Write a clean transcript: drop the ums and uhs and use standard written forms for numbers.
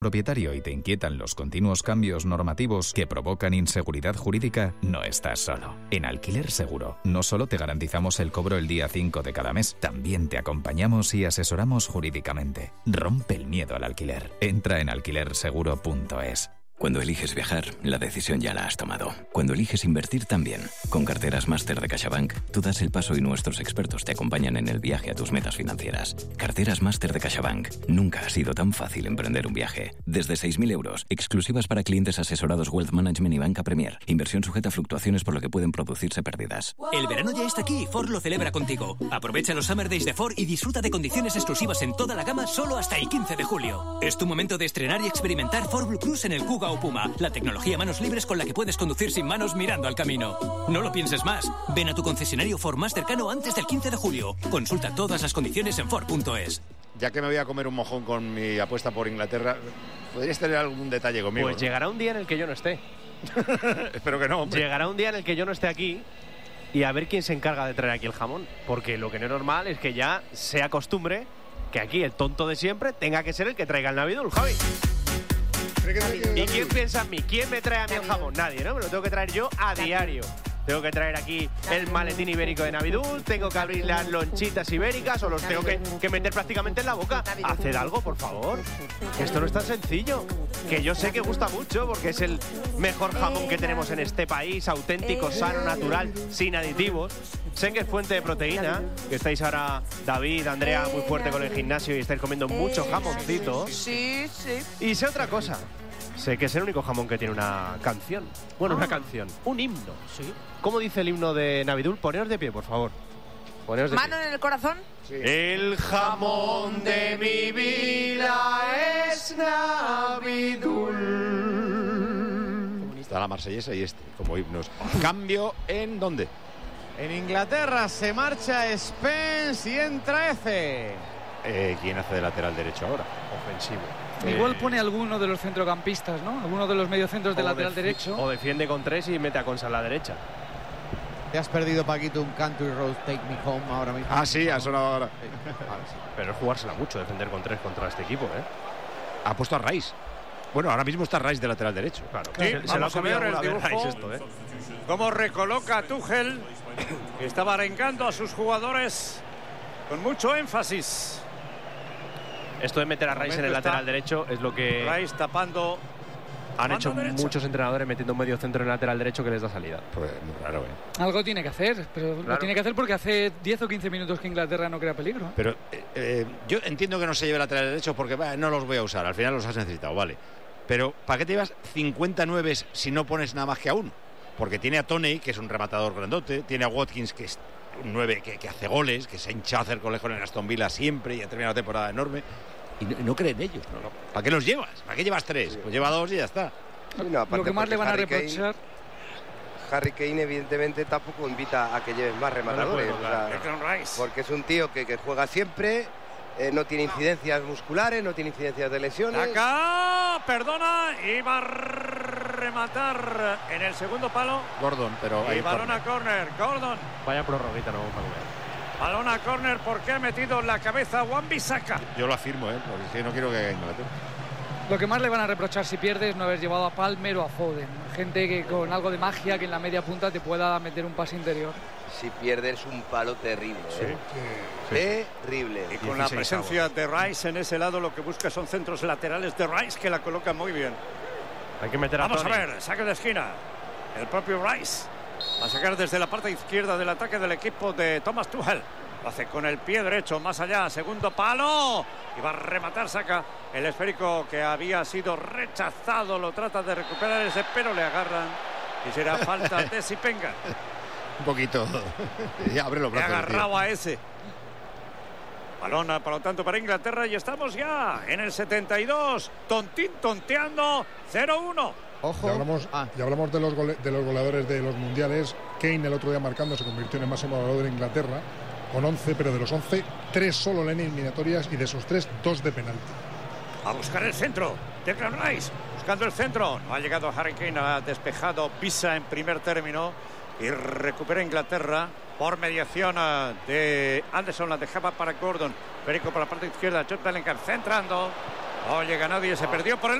propietario y te inquietan los continuos cambios normativos que provocan inseguridad jurídica, no estás solo. En Alquiler Seguro, no solo te garantizamos el cobro el día 5 de cada mes, también te acompañamos y asesoramos jurídicamente. Rompe el miedo al alquiler. Entra en alquilerseguro.es. Cuando eliges viajar, la decisión ya la has tomado. Cuando eliges invertir también. Con Carteras Máster de CaixaBank, tú das el paso y nuestros expertos te acompañan en el viaje a tus metas financieras. Carteras Máster de CaixaBank. Nunca ha sido tan fácil emprender un viaje. Desde 6.000 euros, exclusivas para clientes asesorados Wealth Management y Banca Premier. Inversión sujeta a fluctuaciones por lo que pueden producirse pérdidas. El verano ya está aquí y Ford lo celebra contigo. Aprovecha los Summer Days de Ford y disfruta de condiciones exclusivas en toda la gama solo hasta el 15 de julio. Es tu momento de estrenar y experimentar Ford Blue Cruise en el Kuga o Puma, la tecnología manos libres con la que puedes conducir sin manos mirando al camino. No lo pienses más. Ven a tu concesionario Ford más cercano antes del 15 de julio. Consulta todas las condiciones en Ford.es. Ya que me voy a comer un mojón con mi apuesta por Inglaterra, ¿podrías tener algún detalle conmigo? Pues llegará un día en el que yo no esté. Espero que no, hombre. Llegará un día en el que yo no esté aquí y a ver quién se encarga de traer aquí el jamón. Porque lo que no es normal es que ya sea costumbre que aquí el tonto de siempre tenga que ser el que traiga el Navidul, Javi. ¿Y quién piensa en mí? ¿Quién me trae a mí el jamón? Nadie, ¿no? Me lo tengo que traer yo a diario. Tengo que traer aquí el maletín ibérico de Navidul, tengo que abrir las lonchitas ibéricas o los tengo que meter prácticamente en la boca. Haced algo, por favor. Esto no es tan sencillo. Que yo sé que gusta mucho porque es el mejor jamón que tenemos en este país, auténtico, sano, natural, sin aditivos. Sé que es fuente de proteína, que estáis ahora, David, Andrea, muy fuerte con el gimnasio y estáis comiendo mucho jamoncito. Sí, sí. Y sé otra cosa. Sé que es el único jamón que tiene una canción. Bueno, una canción. Un himno. Sí. ¿Cómo dice el himno de Navidul? Poneos de pie, por favor. Poneos de ¿Mano pie. en el corazón? Sí. El jamón de mi vida es Navidul. Está la marsellesa y este, como himnos. ¿Cambio en dónde? En Inglaterra se marcha Spence y entra Eze. ¿Quién hace de lateral derecho ahora? Ofensivo. Igual pone alguno de los centrocampistas, ¿no? Alguno de los mediocentros de lateral derecho. O defiende con 3 y mete a Consa a la derecha. Te has perdido, Paquito, un Country Road Take Me Home ahora mismo. Ah, sí, ha sonado ahora. Pero es jugársela mucho, defender con 3 contra este equipo, ¿eh? Ha puesto a Rice. Bueno, ahora mismo está Rice de lateral derecho. Claro, Sí, se lo ha vamos a comido ver el alguna vez dibujo. Rice esto, ¿eh? Cómo recoloca a Tuchel, que estaba arengando a sus jugadores con mucho énfasis. Esto de meter a Rice en el lateral derecho es lo que Rice tapando. han hecho derecha. muchos entrenadores metiendo un medio centro en el lateral derecho que les da salida. Pues muy raro, ¿eh? Algo tiene que hacer, pero Claro. lo tiene que hacer porque hace 10 o 15 minutos que Inglaterra no crea peligro. Pero yo entiendo que no se lleve lateral derecho porque no los voy a usar. Al final los has necesitado, vale. Pero ¿para qué te llevas 59 si no pones nada más que a uno? Porque tiene a Toney, que es un rematador grandote, tiene a Watkins, que es un 9 que hace goles, que se ha hinchado a hacer colegio en Aston Villa siempre y ha terminado la temporada enorme. Y no creen ellos, ¿no? ¿Para qué los llevas? ¿Para qué llevas 3? Pues lleva 2 y ya está. Sí, no, Lo que más le van a Harry Kane- reprochar... Harry Kane evidentemente tampoco invita a que lleven más rematadores, No, o sea, Declan Rice. porque es un tío que juega siempre, no tiene incidencias musculares, no tiene incidencias de lesiones. Acá, perdona, iba a rematar en el segundo palo. Gordon, pero Y hay balón a córner, Gordon. Vaya prorroguita, no vamos a comer. Balón a córner porque ha metido la cabeza Wan-Bissaka. Yo lo afirmo, porque es que no quiero que caiga Inglaterra. Lo que más le van a reprochar si pierde es no haber llevado a Palmer o a Foden. Gente que con algo de magia que en la media punta te pueda meter un pase interior. Si pierde es un palo terrible, terrible. Y con la 16avos. presencia de Rice en ese lado, lo que busca son centros laterales de Rice, que la coloca muy bien. Hay que meter a Vamos a Toney. ver, saque de esquina. El propio Rice va a sacar desde la parte izquierda del ataque del equipo de Thomas Tuchel. Lo hace con el pie derecho, más allá, segundo palo. Y va a rematar, saca el esférico que había sido rechazado. Lo trata de recuperar ese, pero le agarran. Y será falta de Sipenga. Un poquito. Ya abre los Le ha brazos. agarrado a ese. Balón, por lo tanto, para Inglaterra. Y estamos ya en el 72. Tontín tonteando. 0-1. Ojo. Ya hablamos de los goleadores de los mundiales. Kane el otro día marcando se convirtió en el máximo goleador de Inglaterra con 11, pero de los 11, 3 solo en eliminatorias y de esos 3, 2 de penalti. A buscar el centro. Declan Rice buscando el centro. No ha llegado Harry Kane. Ha despejado Pisa en primer término. Y recupera Inglaterra por mediación de Anderson. La dejaba para Gordon. Perico por la parte izquierda. Jude Bellingham centrando. No llega nadie, se perdió por el